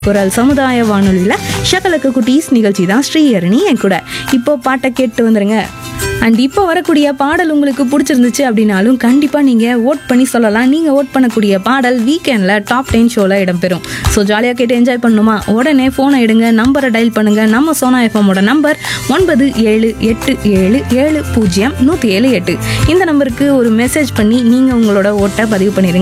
குரல் சமுதாய வானொலியில் ஷகலக்கு குட்டீஸ் நிகழ்ச்சி தான் ஸ்ரீஹரணி என் கூட. இப்போ பாட்டை கேட்டு வந்துருங்க. அண்ட் இப்போ வரக்கூடிய பாடல் உங்களுக்கு பிடிச்சிருந்துச்சு அப்படின்னாலும் கண்டிப்பாக நீங்கள் ஓட் பண்ணி சொல்லலாம். நீங்கள் ஓட் பண்ணக்கூடிய பாடல் வீக்கெண்டில் டாப் 10 ஷோவில் இடம்பெறும். ஸோ ஜாலியாக கேட்டு என்ஜாய் பண்ணணுமா? உடனே ஃபோனை எடுங்க, நம்பரை டயல் பண்ணுங்கள். நம்ம சோனா எஃப்எம்மோட நம்பர் 9787700178. இந்த நம்பருக்கு ஒரு மெசேஜ் பண்ணி நீங்கள் உங்களோட ஓட்டை பதிவு பண்ணிடுங்க.